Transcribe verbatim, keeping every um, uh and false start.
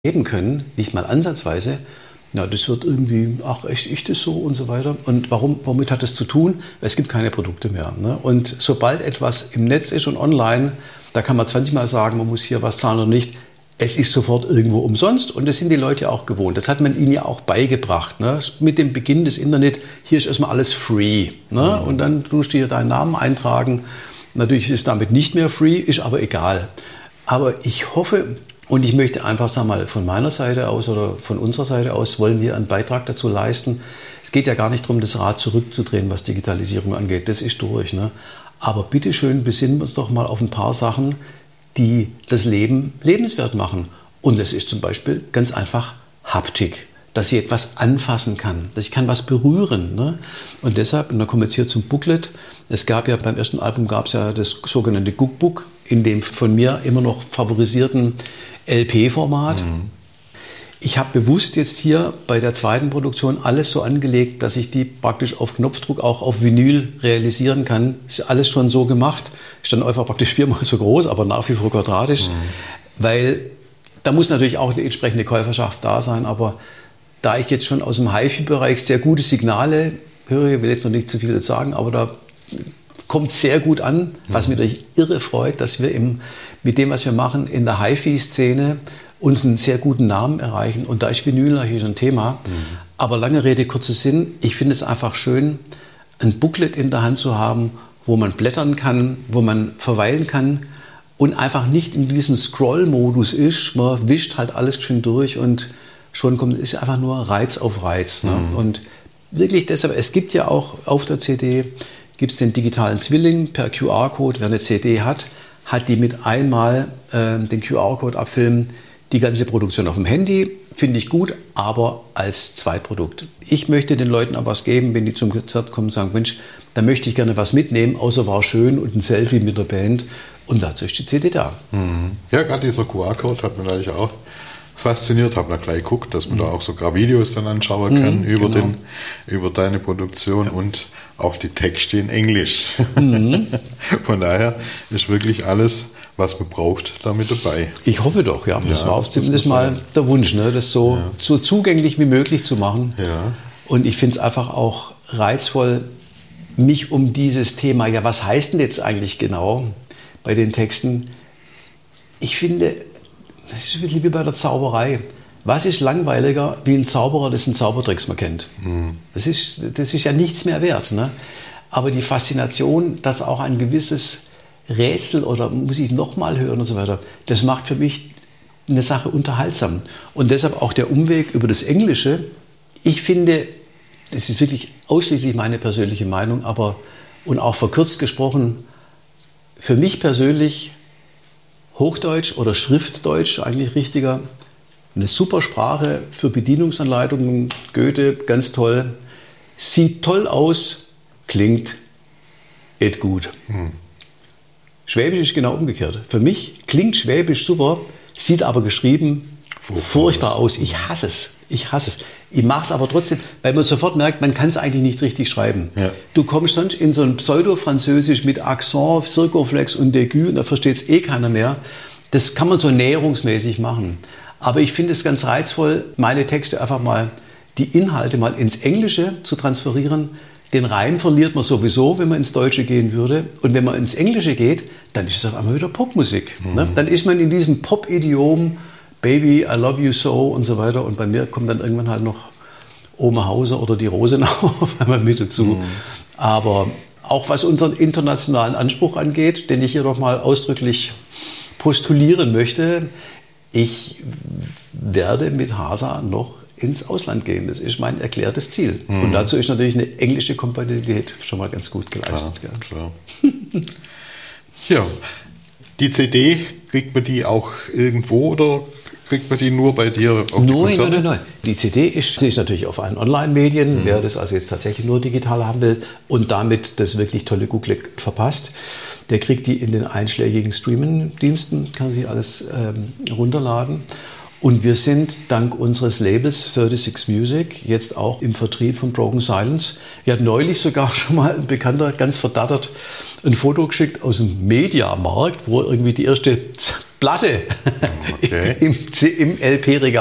geben können, nicht mal ansatzweise, na, das wird irgendwie, ach, echt, ich das so und so weiter. Und warum, womit hat das zu tun? Es gibt keine Produkte mehr. Ne? Und sobald etwas im Netz ist und online, da kann man zwanzig Mal sagen, man muss hier was zahlen oder nicht. Es ist sofort irgendwo umsonst und das sind die Leute auch gewohnt. Das hat man ihnen ja auch beigebracht. Ne? Mit dem Beginn des Internet, hier ist erstmal alles free. Ne? Mhm. Und dann tust du hier deinen Namen eintragen. Natürlich ist es damit nicht mehr free, ist aber egal. Aber ich hoffe und ich möchte einfach, sag mal, von meiner Seite aus oder von unserer Seite aus wollen wir einen Beitrag dazu leisten. Es geht ja gar nicht darum, das Rad zurückzudrehen, was Digitalisierung angeht. Das ist durch. Ne? Aber bitteschön, besinnen wir uns doch mal auf ein paar Sachen, die das Leben lebenswert machen. Und das ist zum Beispiel ganz einfach Haptik. Dass ich etwas anfassen kann, dass ich kann was berühren. Ne? Und deshalb, und da kommen wir jetzt hier zum Booklet, es gab ja beim ersten Album gab es ja das sogenannte Cookbook, in dem von mir immer noch favorisierten L P-Format. Mhm. Ich habe bewusst jetzt hier bei der zweiten Produktion alles so angelegt, dass ich die praktisch auf Knopfdruck auch auf Vinyl realisieren kann. Ist alles schon so gemacht. Ist dann einfach praktisch viermal so groß, aber nach wie vor quadratisch. Mhm. Weil da muss natürlich auch eine entsprechende Käuferschaft da sein, aber da ich jetzt schon aus dem HiFi-Bereich sehr gute Signale höre, ich will jetzt noch nicht zu viel sagen, aber da kommt sehr gut an, was mich natürlich irre freut, dass wir im, mit dem, was wir machen, in der HiFi-Szene uns einen sehr guten Namen erreichen. Und da ist Vinyl natürlich ein Thema. Mhm. Aber lange Rede, kurzer Sinn, ich finde es einfach schön, ein Booklet in der Hand zu haben, wo man blättern kann, wo man verweilen kann und einfach nicht in diesem Scroll-Modus ist. Man wischt halt alles schön durch und schon kommt, ist einfach nur Reiz auf Reiz. Ne? Mhm. Und wirklich deshalb, es gibt ja auch auf der C D, gibt es den digitalen Zwilling per Q R-Code. Wer eine C D hat, hat die mit einmal äh, den Q R-Code abfilmen. Die ganze Produktion auf dem Handy finde ich gut, aber als Zweitprodukt. Ich möchte den Leuten auch was geben, wenn die zum Konzert kommen und sagen, Mensch, da möchte ich gerne was mitnehmen, außer war schön und ein Selfie mit der Band. Und dazu ist die C D da. Mhm. Ja, gerade dieser Q R-Code hat mir natürlich auch fasziniert, habe dann gleich geguckt, dass man mhm. da auch sogar Videos dann anschauen kann mhm, über, genau. den, über deine Produktion ja. und auch die Texte in Englisch. Mhm. Von daher ist wirklich alles, was man braucht, damit dabei. Ich hoffe doch, ja. Das ja, war auch zumindest mal sein. Der Wunsch, ne? das so, ja. so zugänglich wie möglich zu machen. Ja. Und ich finde es einfach auch reizvoll, mich um dieses Thema, ja, was heißt denn jetzt eigentlich genau bei den Texten? Ich finde, das ist ein bisschen wie bei der Zauberei. Was ist langweiliger wie ein Zauberer, dessen Zaubertricks man kennt? Mhm. Das ist, das ist ja nichts mehr wert. Ne? Aber die Faszination, dass auch ein gewisses Rätsel oder muss ich nochmal hören und so weiter, das macht für mich eine Sache unterhaltsam. Und deshalb auch der Umweg über das Englische. Ich finde, das ist wirklich ausschließlich meine persönliche Meinung, aber und auch verkürzt gesprochen, für mich persönlich Hochdeutsch oder Schriftdeutsch eigentlich richtiger. Eine super Sprache für Bedienungsanleitungen, Goethe, ganz toll. Sieht toll aus, klingt et gut. Hm. Schwäbisch ist genau umgekehrt. Für mich klingt Schwäbisch super, sieht aber geschrieben Furchtbar, furchtbar aus. Ich hasse es. Ich hasse es. Ich mache es aber trotzdem, weil man sofort merkt, man kann es eigentlich nicht richtig schreiben. Ja. Du kommst sonst in so ein Pseudo-Französisch mit Akzent, Circumflex und Aigu und da versteht es eh keiner mehr. Das kann man so näherungsmäßig machen. Aber ich finde es ganz reizvoll, meine Texte einfach mal, die Inhalte mal ins Englische zu transferieren. Den Reim verliert man sowieso, wenn man ins Deutsche gehen würde. Und wenn man ins Englische geht, dann ist es auf einmal wieder Popmusik. Mhm. Ne? Dann ist man in diesem Pop-Idiom, Baby, I love you so und so weiter. Und bei mir kommt dann irgendwann halt noch Oma Hauser oder die Rosenau auf einmal mit dazu. Mhm. Aber auch was unseren internationalen Anspruch angeht, den ich hier noch mal ausdrücklich postulieren möchte, ich werde mit Hasa noch ins Ausland gehen. Das ist mein erklärtes Ziel. Mhm. Und dazu ist natürlich eine englische Kompatibilität schon mal ganz gut geleistet. Klar, klar. Ja, die C D, kriegt man die auch irgendwo oder kriegt man die nur bei dir auf die Konzerte? Nein, nein, nein. Die C D ist, ist natürlich auf allen Online-Medien, mhm. wer das also jetzt tatsächlich nur digital haben will und damit das wirklich tolle Booklet verpasst, der kriegt die in den einschlägigen Streaming-Diensten, kann sich alles ähm, runterladen. Und wir sind dank unseres Labels sechsunddreißig Music jetzt auch im Vertrieb von Broken Silence. Wir hatten neulich sogar schon mal ein Bekannter, ganz verdattert, ein Foto geschickt aus dem Mediamarkt, wo er irgendwie die erste Platte Okay. im, im L P-Regal.